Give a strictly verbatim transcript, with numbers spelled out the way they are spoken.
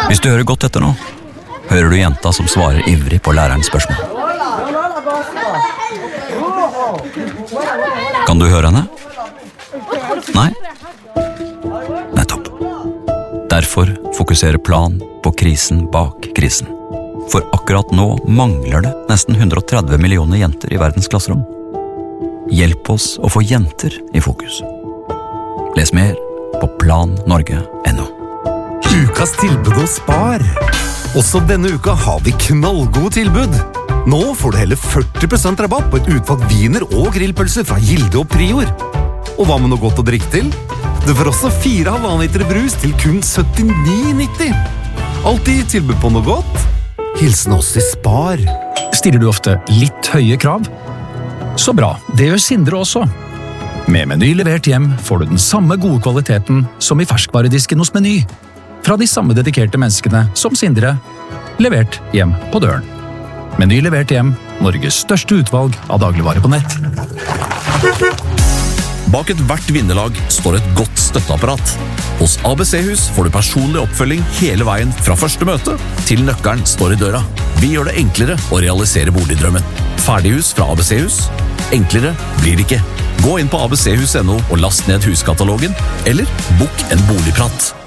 Hvis du hører godt etter nå, hører du jenta som svarer ivrig på lærerens spørsmål. Kan du høre henne? Nei? Nettopp. Derfor fokuserer Plan på krisen bak krisen. For akkurat nå mangler det nesten hundre og tretti millioner jenter i verdens klasserom. Hjelp oss å få jenter i fokus. Les mer på plan norge punktum no. Ukas tilbud hos Spar. Også denne uka har vi knallgode tilbud. Nå får du hele førti prosent rabatt på et utvalgt viner og grillpølser fra Gilde og Prior. Og hva med noe godt å drikke til? Du får også fire halvannen liter brus til kun syttini nitti. Alltid tilbud på noe godt. Hilsen oss i Spar. Stiller du ofte litt høye krav? Så bra, det gjør Sindre også. Med Meny levert hjem får du den samme gode kvaliteten som i ferskvaredisken hos Meny. Fra de samme dedikerte menneskene som Sindre, levert hjem på døren. Meny levert hjem, Norges største utvalg av dagligvare på nett. Bak et hvert vinnerlag står et godt støtteapparat. Hos A B C-hus får du personlig oppfølging hele veien fra første møte til nøkkelen står i døra. Vi gjør det enklere å realisere boligdrømmen. Ferdighus fra A B C-hus. Enklere blir det ikke. Gå inn på a b c hus punktum no og last ned huskatalogen, eller bok en boligprat.